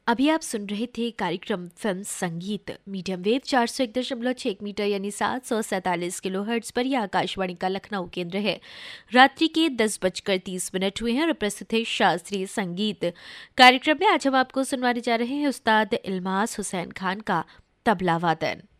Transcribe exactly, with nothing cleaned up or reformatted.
अभी आप सुन रहे थे कार्यक्रम फिल्म संगीत मीडियम वेव चार सौ एक दशमलव छह मीटर यानी सात सौ सैंतालीस किलो हर्ट्ज पर। यह आकाशवाणी का लखनऊ केंद्र है। रात्रि के दस बजकर तीस मिनट हुए हैं और प्रस्तुत है शास्त्रीय संगीत। कार्यक्रम में आज हम आपको सुनवाने जा रहे हैं उस्ताद इल्मास हुसैन खान का तबला वादन।